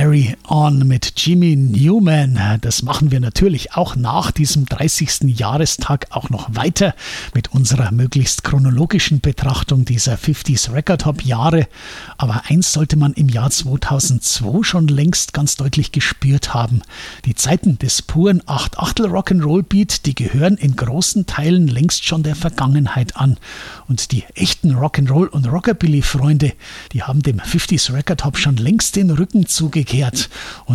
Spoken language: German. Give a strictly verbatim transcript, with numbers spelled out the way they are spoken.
Carry On mit Jimmy Newman. Das machen wir natürlich auch nach diesem dreißigsten Jahrestag auch noch weiter mit unserer möglichst chronologischen Betrachtung dieser fünfziger Record Hop Jahre. Aber eins sollte man im Jahr zweitausendzwei schon längst ganz deutlich gespürt haben. Die Zeiten des puren acht-Achtel Rock'n'Roll Beat, die gehören in großen Teilen längst schon der Vergangenheit an. Und die echten Rock'n'Roll und Rockabilly Freunde, die haben dem fünfziger Record Hop schon längst den Rücken zugekehrt. Und